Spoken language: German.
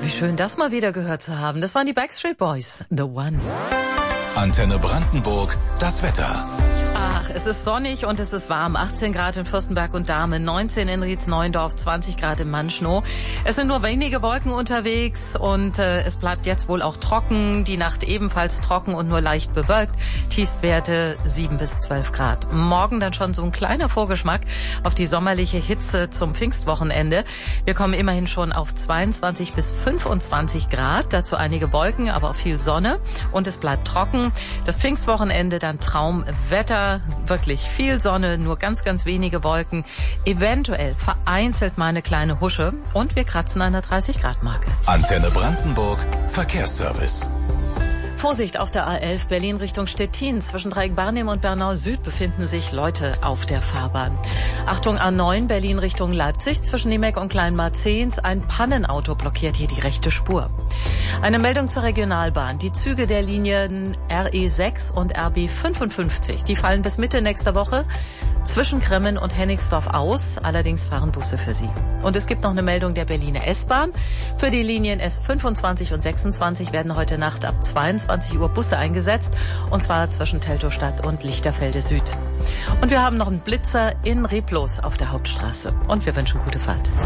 Wie schön, das mal wieder gehört zu haben. Das waren die Backstreet Boys, The One. Antenne Brandenburg, das Wetter. Ach, es ist sonnig und es ist warm. 18 Grad in Fürstenberg und Dahmen, 19 in Rietz-Neuendorf, 20 Grad in Manschnow. Es sind nur wenige Wolken unterwegs und es bleibt jetzt wohl auch trocken. Die Nacht ebenfalls trocken und nur leicht bewölkt. Tiefstwerte 7 bis 12 Grad. Morgen dann schon so ein kleiner Vorgeschmack auf die sommerliche Hitze zum Pfingstwochenende. Wir kommen immerhin schon auf 22 bis 25 Grad. Dazu einige Wolken, aber auch viel Sonne. Und es bleibt trocken. Das Pfingstwochenende dann Traumwetter. Wirklich viel Sonne, nur ganz, ganz wenige Wolken. Eventuell vereinzelt mal eine kleine Husche. Und wir kratzen an der 30-Grad-Marke. Antenne Brandenburg, Verkehrsservice. Vorsicht auf der A11 Berlin Richtung Stettin. Zwischen Dreieck-Barnim und Bernau Süd befinden sich Leute auf der Fahrbahn. Achtung A9 Berlin Richtung Leipzig. Zwischen Niemek und Kleinmarzehns ein Pannenauto blockiert hier die rechte Spur. Eine Meldung zur Regionalbahn. Die Züge der Linien RE6 und RB55, die fallen bis Mitte nächster Woche zwischen Kremmen und Hennigsdorf aus. Allerdings fahren Busse für sie. Und es gibt noch eine Meldung der Berliner S-Bahn. Für die Linien S25 und 26 werden heute Nacht ab 22 Uhr Busse eingesetzt. Und zwar zwischen Teltowstadt und Lichterfelde Süd. Und wir haben noch einen Blitzer in Reblos auf der Hauptstraße. Und wir wünschen gute Fahrt.